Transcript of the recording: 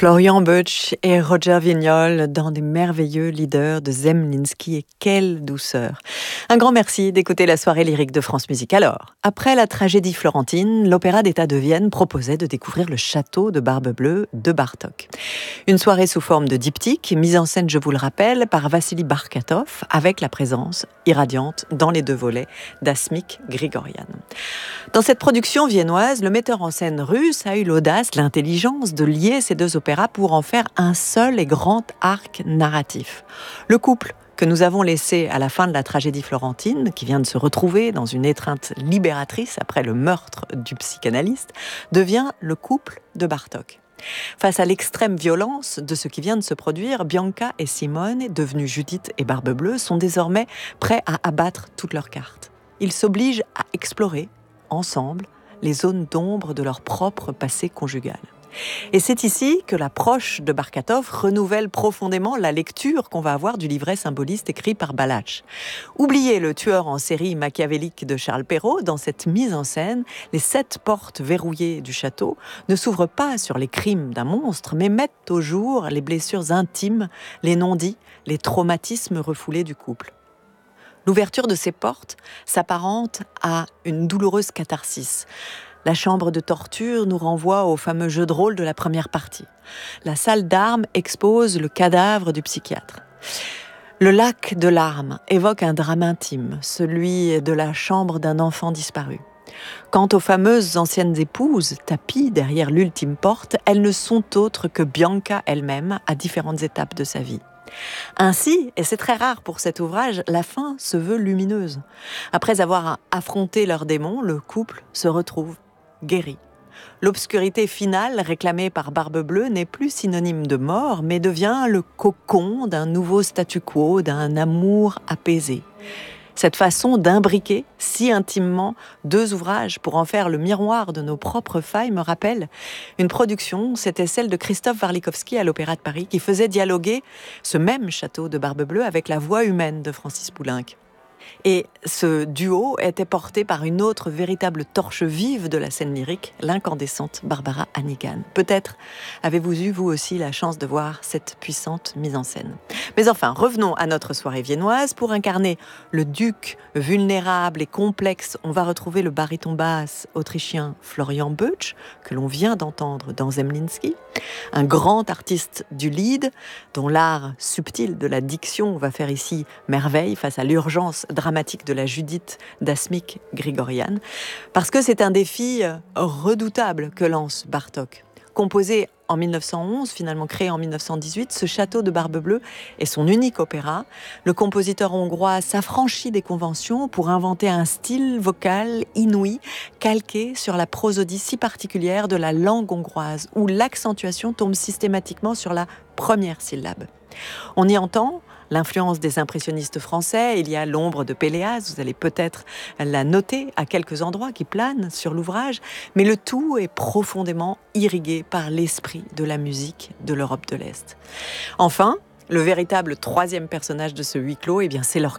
Florian Boeckh et Roger Vignol dans des merveilleux leaders de Zemlinsky, et quelle douceur. Un grand merci d'écouter la soirée lyrique de France Musique. Alors, après la tragédie florentine, l'Opéra d'État de Vienne proposait de découvrir le château de Barbe-Bleue de Bartók. Une soirée sous forme de diptyque, mise en scène, je vous le rappelle, par Vassili Barkatov, avec la présence irradiante dans les deux volets d'Asmik Grigorian. Dans cette production viennoise, le metteur en scène russe a eu l'audace, l'intelligence de lier ces deux opéras pour en faire un seul et grand arc narratif. Le couple que nous avons laissé à la fin de la tragédie florentine, qui vient de se retrouver dans une étreinte libératrice après le meurtre du psychanalyste, devient le couple de Bartók. Face à l'extrême violence de ce qui vient de se produire, Bianca et Simone, devenues Judith et Barbe-Bleue, sont désormais prêts à abattre toutes leurs cartes. Ils s'obligent à explorer, ensemble, les zones d'ombre de leur propre passé conjugal. Et c'est ici que l'approche de Barkatov renouvelle profondément la lecture qu'on va avoir du livret symboliste écrit par Balázs. Oubliez le tueur en série machiavélique de Charles Perrault, dans cette mise en scène, les 7 portes verrouillées du château ne s'ouvrent pas sur les crimes d'un monstre, mais mettent au jour les blessures intimes, les non-dits, les traumatismes refoulés du couple. L'ouverture de ces portes s'apparente à une douloureuse catharsis. La chambre de torture nous renvoie au fameux jeu de rôle de la première partie. La salle d'armes expose le cadavre du psychiatre. Le lac de larmes évoque un drame intime, celui de la chambre d'un enfant disparu. Quant aux fameuses anciennes épouses, tapies derrière l'ultime porte, elles ne sont autres que Bianca elle-même à différentes étapes de sa vie. Ainsi, et c'est très rare pour cet ouvrage, la fin se veut lumineuse. Après avoir affronté leurs démons, le couple se retrouve guéri. L'obscurité finale réclamée par Barbe-Bleue n'est plus synonyme de mort, mais devient le cocon d'un nouveau statu quo, d'un amour apaisé. Cette façon d'imbriquer si intimement 2 ouvrages pour en faire le miroir de nos propres failles me rappelle une production, c'était celle de Christophe Warlikowski à l'Opéra de Paris, qui faisait dialoguer ce même château de Barbe-Bleue avec la voix humaine de Francis Poulenc. Et ce duo était porté par une autre véritable torche vive de la scène lyrique, l'incandescente Barbara Hannigan. Peut-être avez-vous eu, vous aussi, la chance de voir cette puissante mise en scène. Mais enfin, revenons à notre soirée viennoise. Pour incarner le duc vulnérable et complexe, on va retrouver le baryton basse autrichien Florian Boeckh, que l'on vient d'entendre dans Zemlinsky, un grand artiste du lied, dont l'art subtil de la diction va faire ici merveille face à l'urgence dramatique de la Judith d'Asmik Grigorian, parce que c'est un défi redoutable que lance Bartók. Composé en 1911, finalement créé en 1918, ce château de Barbe-Bleue est son unique opéra. Le compositeur hongrois s'affranchit des conventions pour inventer un style vocal inouï, calqué sur la prosodie si particulière de la langue hongroise, où l'accentuation tombe systématiquement sur la première syllabe. On y entend l'influence des impressionnistes français, il y a l'ombre de Péléas, vous allez peut-être la noter à quelques endroits qui planent sur l'ouvrage, mais le tout est profondément irrigué par l'esprit de la musique de l'Europe de l'Est. Enfin, le véritable 3e personnage de ce huis clos, eh bien, c'est l'orchestre.